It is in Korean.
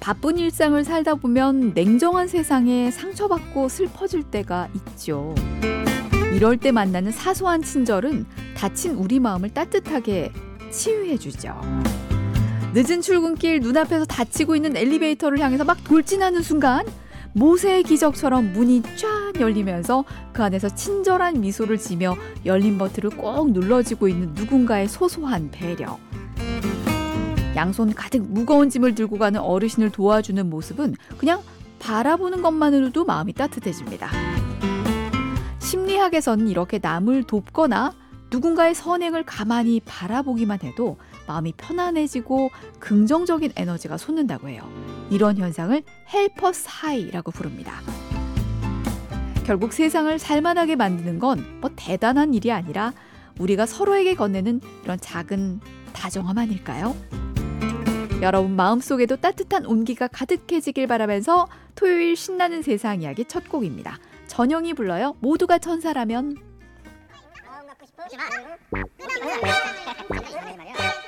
바쁜 일상을 살다 보면 냉정한 세상에 상처받고 슬퍼질 때가 있죠. 이럴 때 만나는 사소한 친절은 다친 우리 마음을 따뜻하게 치유해주죠. 늦은 출근길 눈앞에서 닫히고 있는 엘리베이터를 향해서 막 돌진하는 순간 모세의 기적처럼 문이 쫙 열리면서 그 안에서 친절한 미소를 지며 열린 버튼을 꼭 눌러쥐고 있는 누군가의 소소한 배려. 양손 가득 무거운 짐을 들고 가는 어르신을 도와주는 모습은 그냥 바라보는 것만으로도 마음이 따뜻해집니다. 심리학에서는 이렇게 남을 돕거나 누군가의 선행을 가만히 바라보기만 해도 마음이 편안해지고 긍정적인 에너지가 솟는다고 해요. 이런 현상을 헬퍼스 하이라고 부릅니다. 결국 세상을 살만하게 만드는 건 뭐 대단한 일이 아니라 우리가 서로에게 건네는 이런 작은 다정함 아닐까요? 여러분 마음속에도 따뜻한 온기가 가득해지길 바라면서 토요일 신나는 세상 이야기 첫 곡입니다. 전영이 불러요. 모두가 천사라면.